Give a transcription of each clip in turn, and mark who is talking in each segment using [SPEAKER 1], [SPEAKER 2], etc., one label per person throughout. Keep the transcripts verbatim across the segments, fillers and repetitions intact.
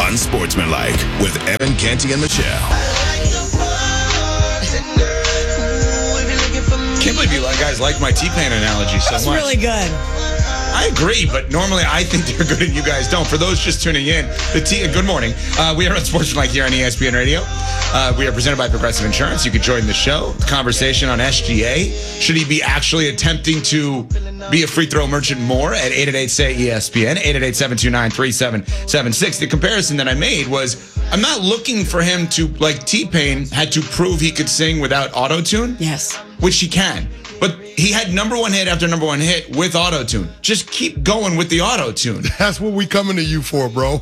[SPEAKER 1] Unsportsmanlike with Evan Canty and Michelle.
[SPEAKER 2] Can't believe you guys like my T-Pain analogy so
[SPEAKER 3] That's
[SPEAKER 2] much.
[SPEAKER 3] That's really good.
[SPEAKER 2] I agree, but normally I think they're good and you guys don't. For those just tuning in, the T. Good morning. Uh, we are on Sportsmanlike here on E S P N Radio. Uh, we are presented by Progressive Insurance. You can join the show. The conversation on S G A. Should he be actually attempting to be a free throw merchant more at eight eight eight, S A Y, E S P N, eight eight eight, seven two nine, three seven seven six. The comparison that I made was I'm not looking for him to, like T-Pain had to prove he could sing without auto-tune.
[SPEAKER 3] Yes.
[SPEAKER 2] Which he can. But he had number one hit after number one hit with auto-tune. Just keep going with the auto-tune.
[SPEAKER 4] That's what we coming to you for, bro.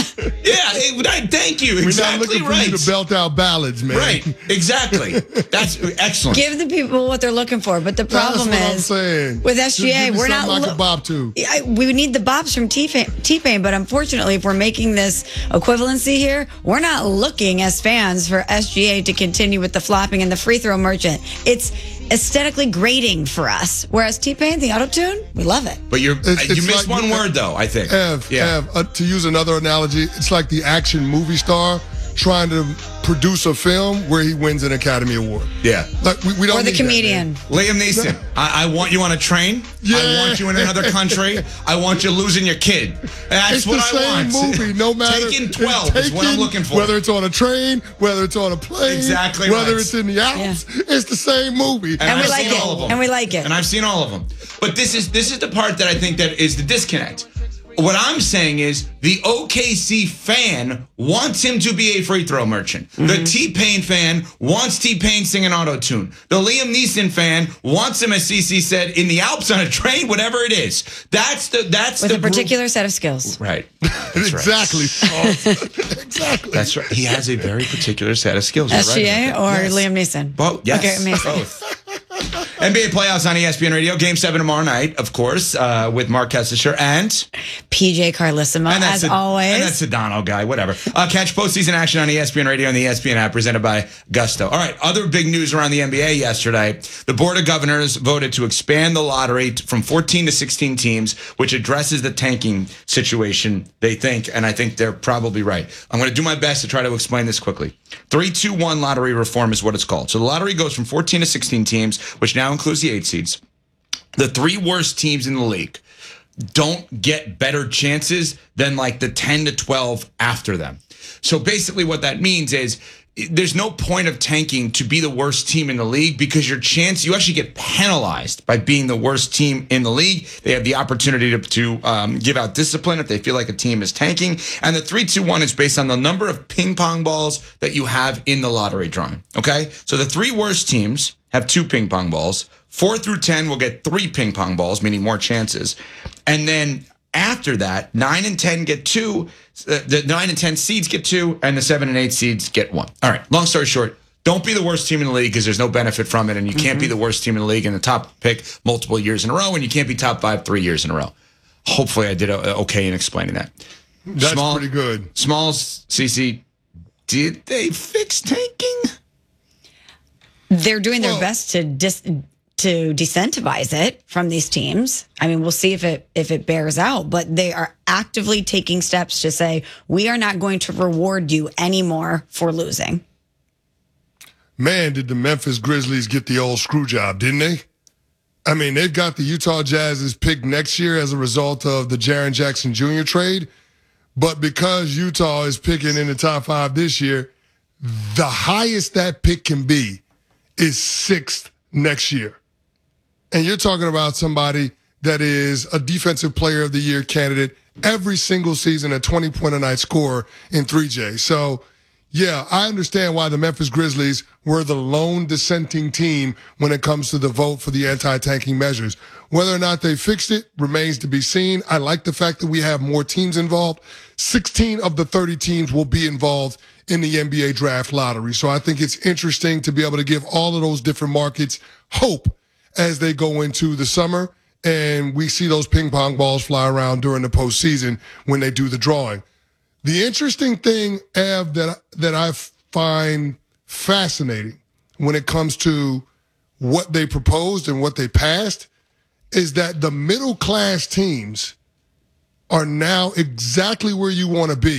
[SPEAKER 2] Yeah, it, I, thank you.
[SPEAKER 4] We're
[SPEAKER 2] Exactly
[SPEAKER 4] not looking for
[SPEAKER 2] right.
[SPEAKER 4] you to belt out ballads, man.
[SPEAKER 2] Right, exactly. That's excellent.
[SPEAKER 3] Give the people what they're looking for. But the problem
[SPEAKER 4] That's what
[SPEAKER 3] is,
[SPEAKER 4] I'm saying.
[SPEAKER 3] with S G A,
[SPEAKER 4] Just give me
[SPEAKER 3] we're not
[SPEAKER 4] something I
[SPEAKER 3] lo-
[SPEAKER 4] can bop to.
[SPEAKER 3] I, we need the bops from T-Pain, T-Pain, but unfortunately, if we're making this equivalency here, we're not looking as fans for S G A to continue with the flopping and the free throw merchant. It's aesthetically grating for us. Whereas T-Pain, the auto-tune, we love it.
[SPEAKER 2] But you're,
[SPEAKER 4] It's-
[SPEAKER 2] you
[SPEAKER 4] it's
[SPEAKER 2] missed
[SPEAKER 4] like-
[SPEAKER 2] one word, though, I think.
[SPEAKER 4] Ev,
[SPEAKER 2] yeah.
[SPEAKER 4] Ev, uh, to use another analogy, it's like the action movie star trying to produce a film where he wins an Academy Award.
[SPEAKER 2] Yeah.
[SPEAKER 4] Like we, we don't
[SPEAKER 3] Or the
[SPEAKER 4] need that,
[SPEAKER 3] comedian.
[SPEAKER 4] man.
[SPEAKER 2] Liam Neeson, I, I want you on a train.
[SPEAKER 4] Yeah.
[SPEAKER 2] I want you in another country. I want you losing your kid. That's
[SPEAKER 4] It's
[SPEAKER 2] what
[SPEAKER 4] the
[SPEAKER 2] I
[SPEAKER 4] same
[SPEAKER 2] want.
[SPEAKER 4] movie, no matter.
[SPEAKER 2] Taking
[SPEAKER 4] it's
[SPEAKER 2] twelve is what I'm
[SPEAKER 4] taken,
[SPEAKER 2] looking for.
[SPEAKER 4] Whether it's on a train, whether it's on a plane,
[SPEAKER 2] Exactly
[SPEAKER 4] whether
[SPEAKER 2] right.
[SPEAKER 4] it's in the Alps, it's the same movie.
[SPEAKER 3] And we
[SPEAKER 2] I've
[SPEAKER 3] like
[SPEAKER 2] seen
[SPEAKER 3] it.
[SPEAKER 2] all of them.
[SPEAKER 3] And we like it.
[SPEAKER 2] And I've seen all of them. But this is this is the part that I think that is the disconnect. What I'm saying is the O K C fan wants him to be a free throw merchant. Mm-hmm. The T-Pain fan wants T-Pain singing auto-tune. The Liam Neeson fan wants him, as Cece said, in the Alps on a train, whatever it is. That's the that's
[SPEAKER 3] With
[SPEAKER 2] the
[SPEAKER 3] a particular set of skills.
[SPEAKER 2] Right. That's
[SPEAKER 4] exactly.
[SPEAKER 2] Right.
[SPEAKER 4] exactly.
[SPEAKER 2] That's right. He has a very particular set of skills.
[SPEAKER 3] S G A
[SPEAKER 2] You're right.
[SPEAKER 3] or
[SPEAKER 2] Yes.
[SPEAKER 3] Liam Neeson?
[SPEAKER 2] Both. Yes.
[SPEAKER 3] Okay, amazing.
[SPEAKER 2] Both. N B A playoffs on E S P N Radio. Game seven tomorrow night, of course, uh, with Mark Kessler and
[SPEAKER 3] P J Carlissimo,
[SPEAKER 2] and that's
[SPEAKER 3] as
[SPEAKER 2] a,
[SPEAKER 3] always.
[SPEAKER 2] and that's the Dono guy, whatever. Uh, catch postseason action on E S P N Radio and the E S P N app, presented by Gusto. All right, other big news around the N B A yesterday. The Board of Governors voted to expand the lottery t- from fourteen to sixteen teams, which addresses the tanking situation, they think, and I think they're probably right. I'm going to do my best to try to explain this quickly. three two one lottery reform is what it's called. So the lottery goes from fourteen to sixteen teams, which now includes the eight seeds. The three worst teams in the league don't get better chances than like the ten to twelve after them. So basically what that means is there's no point of tanking to be the worst team in the league, because your chance, you actually get penalized by being the worst team in the league. They have the opportunity to, to um, give out discipline if they feel like a team is tanking. And the three two one is based on the number of ping pong balls that you have in the lottery drawing. Okay? So the three worst teams have two ping pong balls. Four through ten will get three ping pong balls, meaning more chances. And then after that, nine and ten get two. Uh, the nine and ten seeds get two, and the seven and eight seeds get one. All right. Long story short, don't be the worst team in the league, because there's no benefit from it, and you can't mm-hmm. be the worst team in the league and the top pick multiple years in a row, and you can't be top five three years in a row. Hopefully, I did okay in explaining that.
[SPEAKER 4] That's
[SPEAKER 2] Small,
[SPEAKER 4] pretty good.
[SPEAKER 2] Smalls, Cece, did they fix tanking?
[SPEAKER 3] They're doing their
[SPEAKER 4] Well-
[SPEAKER 3] best to dis- to decentivize it from these teams. I mean, we'll see if it if it bears out, but they are actively taking steps to say, we are not going to reward you anymore for losing.
[SPEAKER 4] Man, did the Memphis Grizzlies get the old screw job, didn't they? I mean, they've got the Utah Jazz's pick next year as a result of the Jaren Jackson Junior trade. But because Utah is picking in the top five this year, the highest that pick can be is sixth next year. And you're talking about somebody that is a defensive player of the year candidate every single season, a twenty point a night scorer in three J. So, yeah, I understand why the Memphis Grizzlies were the lone dissenting team when it comes to the vote for the anti-tanking measures. Whether or not they fixed it remains to be seen. I like the fact that we have more teams involved. sixteen of the thirty teams will be involved in the N B A draft lottery. So I think it's interesting to be able to give all of those different markets hope as they go into the summer and we see those ping pong balls fly around during the postseason when they do the drawing. The interesting thing, Ev, that, that I find fascinating when it comes to what they proposed and what they passed is that the middle class teams are now exactly where you want to be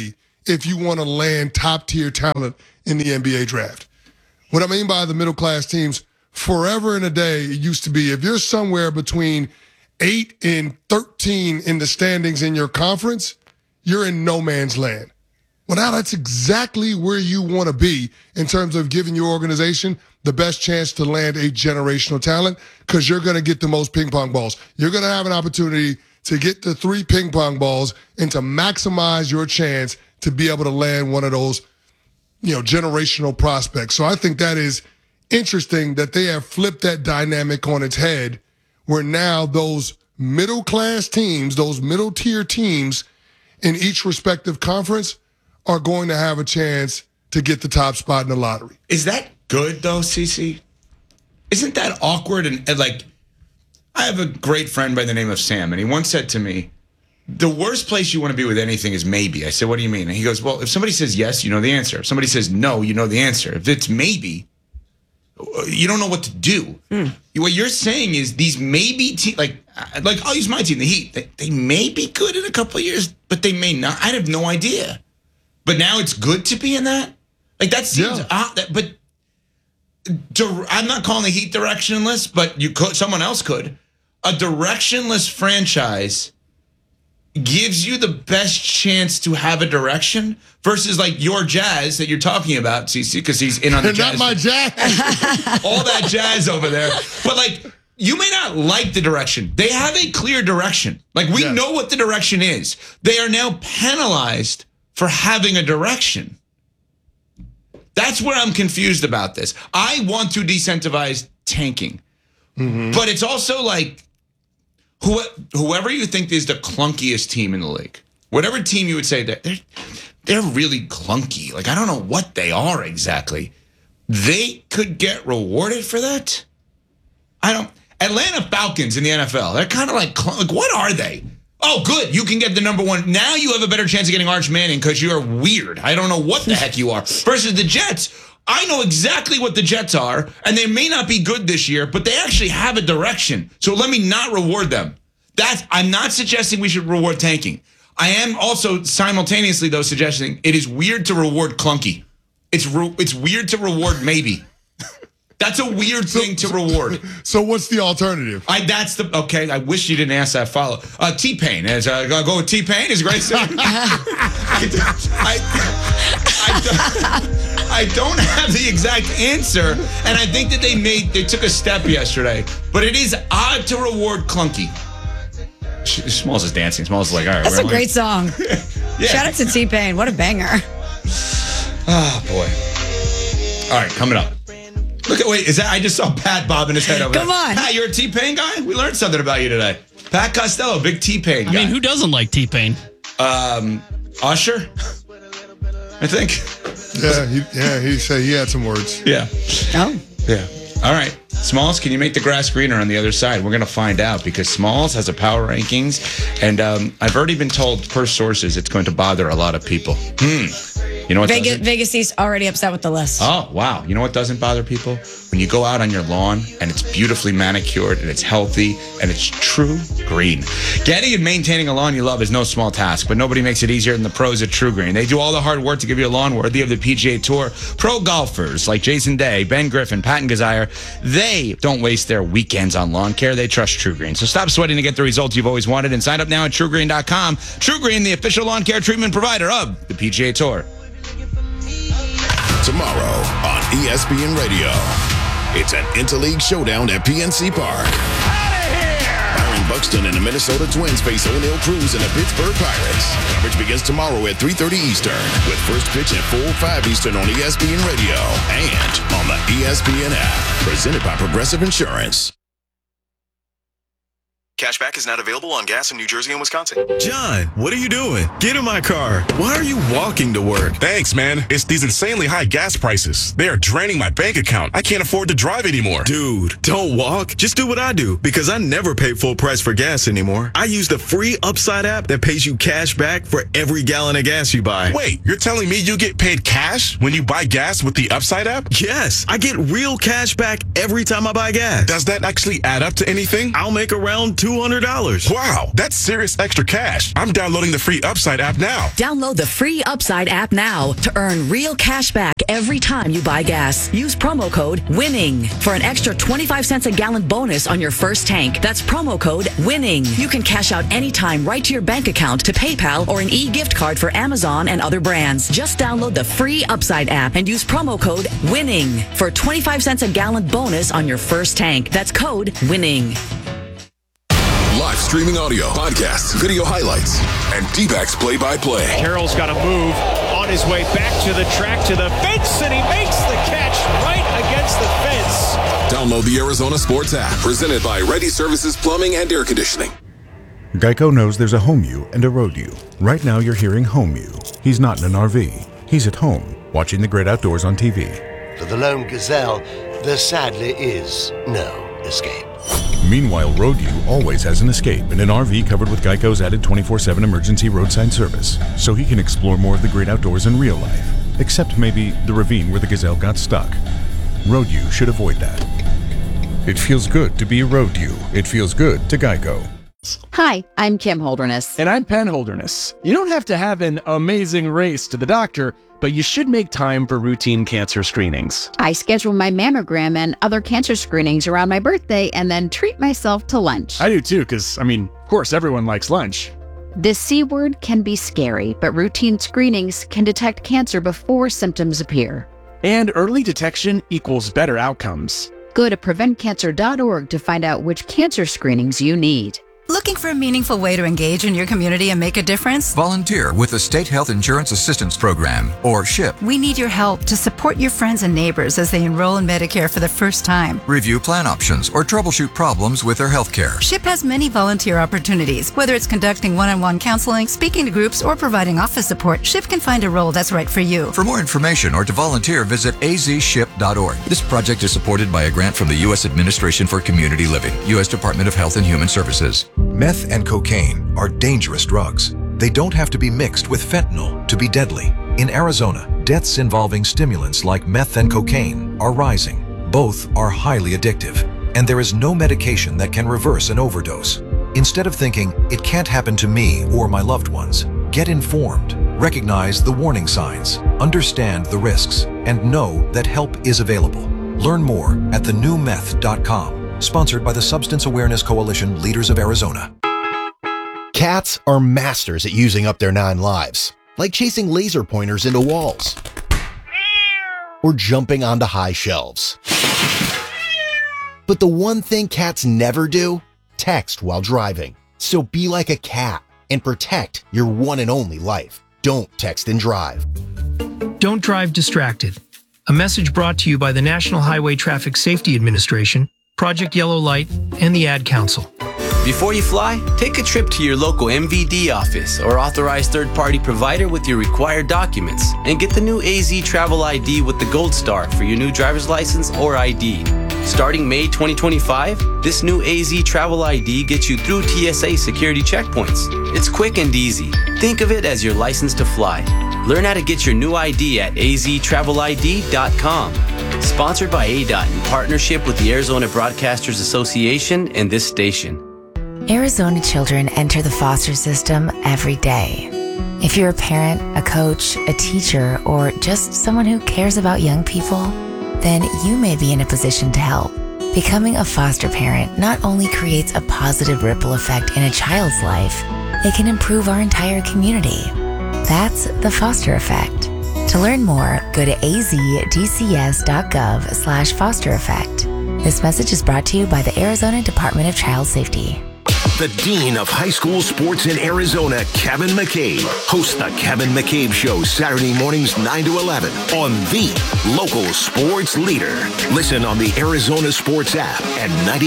[SPEAKER 4] if you want to land top-tier talent in the N B A draft. What I mean by the middle-class teams, forever and a day, it used to be if you're somewhere between eight and thirteen in the standings in your conference, you're in no man's land. Well, now that's exactly where you want to be in terms of giving your organization the best chance to land a generational talent, because you're going to get the most ping pong balls. You're going to have an opportunity to get the three ping pong balls and to maximize your chance to be able to land one of those, you know, generational prospects. So I think that is interesting that they have flipped that dynamic on its head, where now those middle-class teams, those middle-tier teams in each respective conference are going to have a chance to get the top spot in the lottery.
[SPEAKER 2] Is that good, though, Cece? Isn't that awkward? And, and like, I have a great friend by the name of Sam, and he once said to me, the worst place you want to be with anything is maybe. I said, what do you mean? And he goes, well, if somebody says yes, you know the answer. If somebody says no, you know the answer. If it's maybe, you don't know what to do. Mm. What you're saying is these maybe teams, like, like I'll use my team, the Heat. They, they may be good in a couple of years, but they may not. I have no idea. But now it's good to be in that? Like, that seems
[SPEAKER 4] yeah.
[SPEAKER 2] odd. That, but di- I'm not calling the Heat directionless, but you could. Someone else could. A directionless franchise gives you the best chance to have a direction versus like your Jazz that you're talking about, Cece, because he's in on the Jazz.
[SPEAKER 4] Not my Jazz.
[SPEAKER 2] All that Jazz over there. But like, you may not like the direction. They have a clear direction. Like, we
[SPEAKER 4] yes.
[SPEAKER 2] know what the direction is. They are now penalized for having a direction. That's where I'm confused about this. I want to decentivize tanking. Mm-hmm. But it's also like, who, whoever you think is the clunkiest team in the league, whatever team you would say that they're, they're really clunky. Like, I don't know what they are exactly. They could get rewarded for that. I don't. Atlanta Falcons in the N F L, they're kind of like, like, what are they? Oh, good. You can get the number one. Now you have a better chance of getting Arch Manning because you are weird. I don't know what the heck you are. Versus the Jets. I know exactly what the Jets are, and they may not be good this year, but they actually have a direction. So let me not reward them. That's, I'm not suggesting we should reward tanking. I am also simultaneously, though, suggesting it is weird to reward clunky. It's re- it's weird to reward maybe. That's a weird thing to reward.
[SPEAKER 4] So what's the alternative?
[SPEAKER 2] I that's the okay. I wish you didn't ask that follow. Uh, T-Pain. As uh, go go with T-Pain is great. I, I, I, don't, I don't have the exact answer, and I think that they made they took a step yesterday. But it is odd to reward clunky. Smalls is dancing. Smalls is like, all right.
[SPEAKER 3] That's a great song.
[SPEAKER 2] Yeah.
[SPEAKER 3] Shout out to T-Pain. What a banger.
[SPEAKER 2] Oh boy. All right, coming up. Look at wait, is that I just saw Pat bobbing his head over
[SPEAKER 3] Come
[SPEAKER 2] there.
[SPEAKER 3] on.
[SPEAKER 2] Pat, you're a T-Pain guy? We learned something about you today. Pat Costello, big T-Pain guy.
[SPEAKER 5] I mean, who doesn't like T-Pain?
[SPEAKER 2] Um, Usher, I think.
[SPEAKER 4] Yeah, he, yeah, he said he had some words.
[SPEAKER 2] Yeah.
[SPEAKER 3] Oh.
[SPEAKER 2] Yeah. All right. Smalls, can you make the grass greener on the other side? We're going to find out because Smalls has a power rankings, and um, I've already been told per sources it's going to bother a lot of people. Hmm. You know what?
[SPEAKER 3] Vegas,
[SPEAKER 2] doesn't?
[SPEAKER 3] Vegas East already upset with the list.
[SPEAKER 2] Oh, wow. You know what doesn't bother people? When you go out on your lawn and it's beautifully manicured and it's healthy and it's true green. Getting and maintaining a lawn you love is no small task, but nobody makes it easier than the pros at True Green. They do all the hard work to give you a lawn worthy of the P G A Tour. Pro golfers like Jason Day, Ben Griffin, Patton Gazire, they don't waste their weekends on lawn care. They trust True Green. So stop sweating to get the results you've always wanted and sign up now at True Green dot com. True Green, the official lawn care treatment provider of the P G A Tour.
[SPEAKER 1] Tomorrow on E S P N Radio, it's an interleague showdown at P N C Park. Byron Buxton and the Minnesota Twins face O'Neal Cruz and the Pittsburgh Pirates. Coverage begins tomorrow at three thirty Eastern with first pitch at four oh five Eastern on E S P N Radio and on the E S P N app. Presented by Progressive Insurance.
[SPEAKER 6] Cashback is not available on gas in New Jersey and Wisconsin.
[SPEAKER 7] John, what are you doing? Get in my car. Why are you walking to work?
[SPEAKER 8] Thanks, man. It's these insanely high gas prices. They are draining my bank account. I can't afford to drive anymore.
[SPEAKER 7] Dude, don't walk. Just do what I do because I never pay full price for gas anymore. I use the free Upside app that pays you cash back for every gallon of gas you buy.
[SPEAKER 8] Wait, you're telling me you get paid cash when you buy gas with the Upside app?
[SPEAKER 7] Yes, I get real cash back every time I buy gas.
[SPEAKER 8] Does that actually add up to anything?
[SPEAKER 7] I'll make around two hundred dollars.
[SPEAKER 8] Wow, that's serious extra cash. I'm downloading the free Upside app now.
[SPEAKER 5] Download the free Upside app now to earn real cash back every time you buy gas. Use promo code WINNING for an extra twenty-five cents a gallon bonus on your first tank. That's promo code WINNING. You can cash out anytime right to your bank account, to PayPal, or an e-gift card for Amazon and other brands. Just download the free Upside app and use promo code WINNING for twenty-five cents a gallon bonus on your first tank. That's code WINNING.
[SPEAKER 1] Live streaming audio, podcasts, video highlights, and D-backs play-by-play.
[SPEAKER 9] Carroll's got to move on his way back to the track, to the fence, and he makes the catch right against the fence.
[SPEAKER 1] Download the Arizona Sports app, presented by Ready Services Plumbing and Air Conditioning.
[SPEAKER 10] Geico knows there's a home you and a road you. Right now you're hearing home you. He's not in an R V. He's at home, watching the great outdoors on T V.
[SPEAKER 11] For the lone gazelle, there sadly is no escape.
[SPEAKER 10] Meanwhile, Road U always has an escape in an R V covered with Geico's added twenty-four seven emergency roadside service, so he can explore more of the great outdoors in real life, except maybe the ravine where the gazelle got stuck. Road U should avoid that. It feels good to be a Road U. It feels good to Geico.
[SPEAKER 12] Hi, I'm Kim Holderness.
[SPEAKER 9] And I'm Penn Holderness. You don't have to have an amazing race to the doctor, but you should make time for routine cancer screenings.
[SPEAKER 12] I schedule my mammogram and other cancer screenings around my birthday and then treat myself to lunch.
[SPEAKER 9] I do too, because, I mean, of course, everyone likes lunch.
[SPEAKER 12] This C word can be scary, but routine screenings can detect cancer before symptoms appear.
[SPEAKER 9] And early detection equals better outcomes.
[SPEAKER 12] Go to prevent cancer dot org to find out which cancer screenings you need.
[SPEAKER 13] Looking for a meaningful way to engage in your community and make a difference?
[SPEAKER 14] Volunteer with the State Health Insurance Assistance Program, or SHIP.
[SPEAKER 13] We need your help to support your friends and neighbors as they enroll in Medicare for the first time.
[SPEAKER 14] Review plan options or troubleshoot problems with their health care.
[SPEAKER 13] SHIP has many volunteer opportunities. Whether it's conducting one-on-one counseling, speaking to groups, or providing office support, SHIP can find a role that's right for you.
[SPEAKER 14] For more information or to volunteer, visit a z ship dot org. This project is supported by a grant from the U S Administration for Community Living, U S Department of Health and Human Services.
[SPEAKER 15] Meth and cocaine are dangerous drugs. They don't have to be mixed with fentanyl to be deadly. In Arizona, deaths involving stimulants like meth and cocaine are rising. Both are highly addictive, and there is no medication that can reverse an overdose. Instead of thinking, it can't happen to me or my loved ones, get informed, recognize the warning signs, understand the risks, and know that help is available. Learn more at the new meth dot com. Sponsored by the Substance Awareness Coalition Leaders of Arizona.
[SPEAKER 16] Cats are masters at using up their nine lives, like chasing laser pointers into walls or jumping onto high shelves. But the one thing cats never do, text while driving. So be like a cat and protect your one and only life. Don't text and drive.
[SPEAKER 17] Don't drive distracted. A message brought to you by the National Highway Traffic Safety Administration, Project Yellow Light, and the Ad Council.
[SPEAKER 18] Before you fly, take a trip to your local M V D office or authorized third-party provider with your required documents and get the new A Z Travel I D with the Gold Star for your new driver's license or I D. Starting May twenty twenty-five, this new A Z Travel I D gets you through T S A security checkpoints. It's quick and easy. Think of it as your license to fly. Learn how to get your new I D at a z travel I D dot com. Sponsored by A D O T in partnership with the Arizona Broadcasters Association and this station.
[SPEAKER 19] Arizona children enter the foster system every day. If you're a parent, a coach, a teacher, or just someone who cares about young people, then you may be in a position to help. Becoming a foster parent not only creates a positive ripple effect in a child's life, it can improve our entire community. That's the foster effect. To learn more, go to a z d c s dot gov slash foster effect. This message is brought to you by the Arizona Department of Child Safety.
[SPEAKER 20] The Dean of High School Sports in Arizona, Kevin McCabe, hosts the Kevin McCabe Show Saturday mornings nine to eleven on the local sports leader. Listen on the Arizona Sports app at ninety.